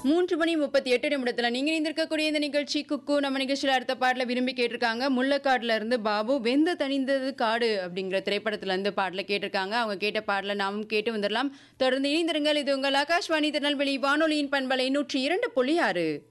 3:38 நீங்க இணைந்திருக்கக்கூடிய இந்த நிகழ்ச்சி குக்கு. நம்ம நிகழ்ச்சியில அடுத்த பாடல விரும்பி கேட்டிருக்காங்க. முள்ளக்காடுல இருந்து பாபு. வெந்த தணிந்தது காடு அப்படிங்கிற திரைப்படத்துல இருந்து பாடல கேட்டிருக்காங்க. அவங்க கேட்ட பாடல நாமும் கேட்டு வந்துடலாம். தொடர்ந்து இணைந்திருங்கள். இது உங்கள் ஆகாஷ்வாணி திருநெல்வேலி வானொலியின் பண்பலை 102.6.